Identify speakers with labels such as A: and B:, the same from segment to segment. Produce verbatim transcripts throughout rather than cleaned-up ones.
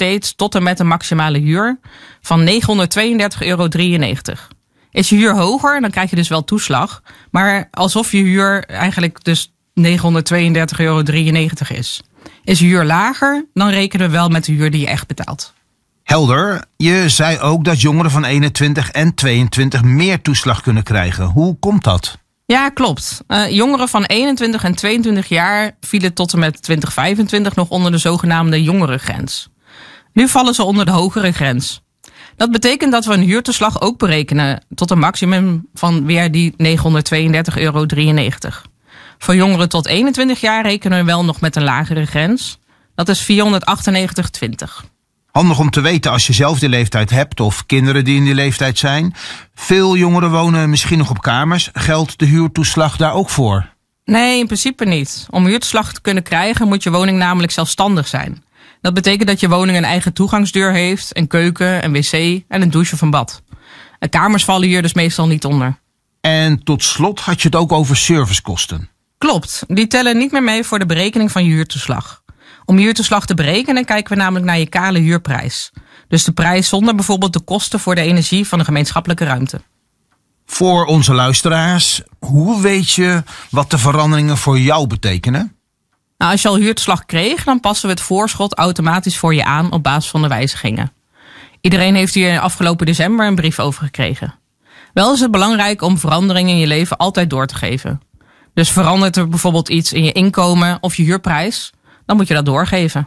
A: steeds tot en met een maximale huur van negenhonderdtweeëndertig euro drieënnegentig. Is je huur hoger, dan krijg je dus wel toeslag. Maar alsof je huur eigenlijk dus negenhonderdtweeëndertig euro drieënnegentig is. Is je huur lager, dan rekenen we wel met de huur die je echt betaalt.
B: Helder, je zei ook dat jongeren van eenentwintig en tweeëntwintig meer toeslag kunnen krijgen. Hoe komt dat?
A: Ja, klopt. Uh, jongeren van eenentwintig en tweeëntwintig jaar vielen tot en met twintig vijfentwintig nog onder de zogenaamde jongerengrens. Nu vallen ze onder de hogere grens. Dat betekent dat we een huurtoeslag ook berekenen tot een maximum van weer die negenhonderdtweeëndertig euro drieënnegentig. Voor jongeren tot eenentwintig jaar rekenen we wel nog met een lagere grens. Dat is vierhonderdachtennegentig euro twintig.
B: Handig om te weten als je zelf die leeftijd hebt of kinderen die in die leeftijd zijn. Veel jongeren wonen misschien nog op kamers. Geldt de huurtoeslag daar ook voor?
A: Nee, in principe niet. Om huurtoeslag te kunnen krijgen moet je woning namelijk zelfstandig zijn. Dat betekent dat je woning een eigen toegangsdeur heeft, een keuken, een wc en een douche of een bad. En kamers vallen hier dus meestal niet onder.
B: En tot slot had je het ook over servicekosten.
A: Klopt, die tellen niet meer mee voor de berekening van je huurtoeslag. Om je huurtoeslag te berekenen kijken we namelijk naar je kale huurprijs. Dus de prijs zonder bijvoorbeeld de kosten voor de energie van de gemeenschappelijke ruimte.
B: Voor onze luisteraars, hoe weet je wat de veranderingen voor jou betekenen?
A: Nou, als je al huurtoeslag kreeg, dan passen we het voorschot automatisch voor je aan op basis van de wijzigingen. Iedereen heeft hier afgelopen december een brief over gekregen. Wel is het belangrijk om veranderingen in je leven altijd door te geven. Dus verandert er bijvoorbeeld iets in je inkomen of je huurprijs, dan moet je dat doorgeven.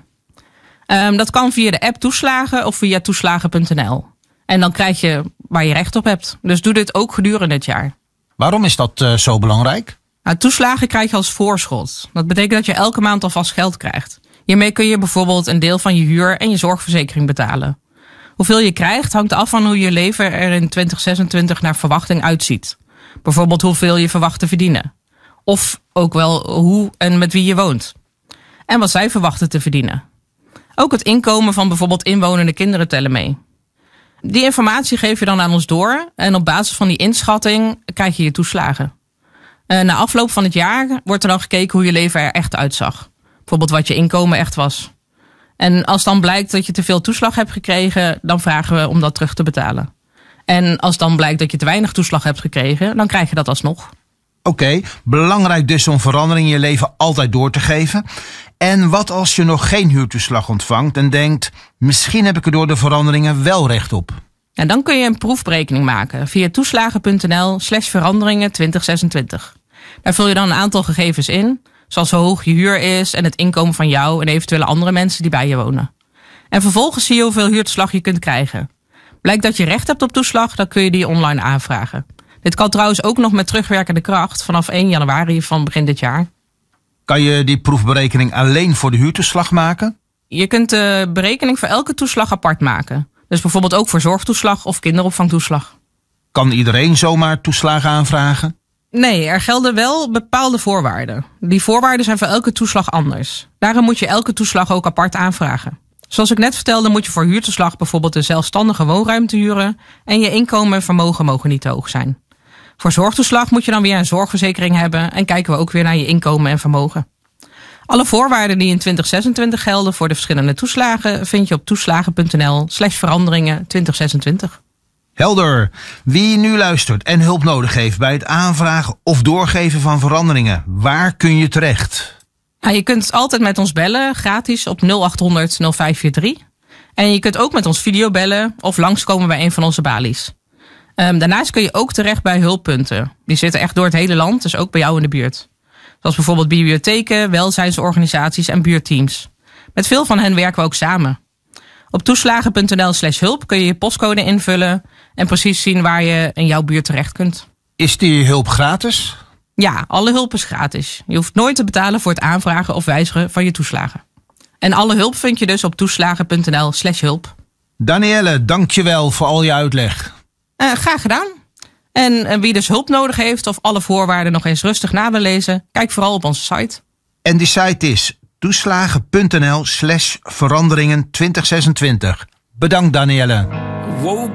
A: Um, dat kan via de app Toeslagen of via toeslagen punt n l. En dan krijg je waar je recht op hebt. Dus doe dit ook gedurende het jaar.
B: Waarom is dat uh, zo belangrijk?
A: Nou, toeslagen krijg je als voorschot. Dat betekent dat je elke maand alvast geld krijgt. Hiermee kun je bijvoorbeeld een deel van je huur en je zorgverzekering betalen. Hoeveel je krijgt hangt af van hoe je leven er in twintig zesentwintig naar verwachting uitziet. Bijvoorbeeld hoeveel je verwacht te verdienen. Of ook wel hoe en met wie je woont. En wat zij verwachten te verdienen. Ook het inkomen van bijvoorbeeld inwonende kinderen tellen mee. Die informatie geef je dan aan ons door. En op basis van die inschatting krijg je je toeslagen. Uh, na afloop van het jaar wordt er dan gekeken hoe je leven er echt uitzag. Bijvoorbeeld wat je inkomen echt was. En als dan blijkt dat je te veel toeslag hebt gekregen, dan vragen we om dat terug te betalen. En als dan blijkt dat je te weinig toeslag hebt gekregen, dan krijg je dat alsnog.
B: Oké, okay, belangrijk dus om veranderingen in je leven altijd door te geven. En wat als je nog geen huurtoeslag ontvangt en denkt, misschien heb ik er door de veranderingen wel recht op?
A: En dan kun je een proefberekening maken via toeslagen punt n l slash veranderingen twintig zesentwintig. Daar vul je dan een aantal gegevens in, zoals hoe hoog je huur is en het inkomen van jou en eventuele andere mensen die bij je wonen. En vervolgens zie je hoeveel huurtoeslag je kunt krijgen. Blijkt dat je recht hebt op toeslag, dan kun je die online aanvragen. Dit kan trouwens ook nog met terugwerkende kracht vanaf één januari van begin dit jaar.
B: Kan je die proefberekening alleen voor de huurtoeslag maken?
A: Je kunt de berekening voor elke toeslag apart maken. Dus bijvoorbeeld ook voor zorgtoeslag of kinderopvangtoeslag.
B: Kan iedereen zomaar toeslagen aanvragen?
A: Nee, er gelden wel bepaalde voorwaarden. Die voorwaarden zijn voor elke toeslag anders. Daarom moet je elke toeslag ook apart aanvragen. Zoals ik net vertelde moet je voor huurtoeslag bijvoorbeeld een zelfstandige woonruimte huren en je inkomen en vermogen mogen niet te hoog zijn. Voor zorgtoeslag moet je dan weer een zorgverzekering hebben en kijken we ook weer naar je inkomen en vermogen. Alle voorwaarden die in twintig zesentwintig gelden voor de verschillende toeslagen vind je op toeslagen punt n l slash veranderingen twintig zesentwintig.
B: Helder. Wie nu luistert en hulp nodig heeft bij het aanvragen of doorgeven van veranderingen, waar kun je terecht?
A: Nou, je kunt altijd met ons bellen, gratis op nul achthonderd nul vijf vier drie. En je kunt ook met ons videobellen of langskomen bij een van onze balies. Um, daarnaast kun je ook terecht bij hulppunten. Die zitten echt door het hele land, dus ook bij jou in de buurt. Zoals bijvoorbeeld bibliotheken, welzijnsorganisaties en buurtteams. Met veel van hen werken we ook samen. Op toeslagen punt n l slash hulp kun je je postcode invullen en precies zien waar je in jouw buurt terecht kunt.
B: Is die hulp gratis?
A: Ja, alle hulp is gratis. Je hoeft nooit te betalen voor het aanvragen of wijzigen van je toeslagen. En alle hulp vind je dus op toeslagen punt n l slash hulp.
B: Danielle, dankjewel voor al je uitleg.
A: Uh, graag gedaan. En uh, wie dus hulp nodig heeft of alle voorwaarden nog eens rustig na wil lezen, kijk vooral op onze site.
B: En die site is toeslagen punt n l slash veranderingen twintig zesentwintig. Bedankt, Danielle.